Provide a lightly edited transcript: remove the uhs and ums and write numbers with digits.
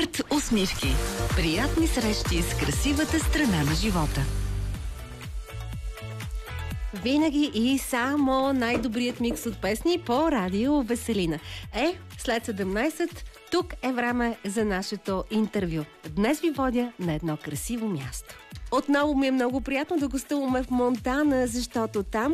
Арт усмивки. Приятни срещи с красивата страна на живота. Винаги и само най-добрият микс от песни по радио Веселина. След 17, тук е време за нашето интервю. Днес ви водя на едно красиво място. Отново ми е много приятно да гостуваме в Монтана, защото там